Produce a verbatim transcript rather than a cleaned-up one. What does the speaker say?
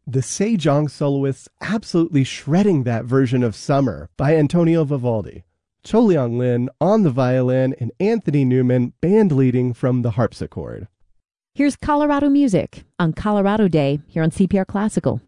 The Sejong soloists absolutely shredding that version of Summer by Antonio Vivaldi. Cho Leong Lin on the violin and Anthony Newman band leading from the harpsichord. Here's Colorado music on Colorado Day here on C P R Classical.